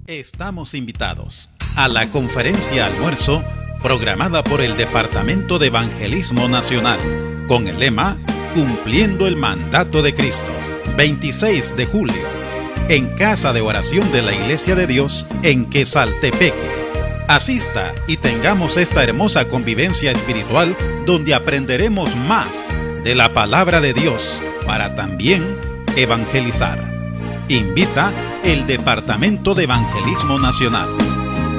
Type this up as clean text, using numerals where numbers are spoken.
Estamos invitados a la conferencia almuerzo programada por el Departamento de Evangelismo Nacional con el lema Cumpliendo el Mandato de Cristo, 26 de julio, en Casa de Oración de la Iglesia de Dios en Quesaltepeque. Asista y tengamos esta hermosa convivencia espiritual donde aprenderemos más de la palabra de Dios para también evangelizar. Invita el Departamento de Evangelismo Nacional.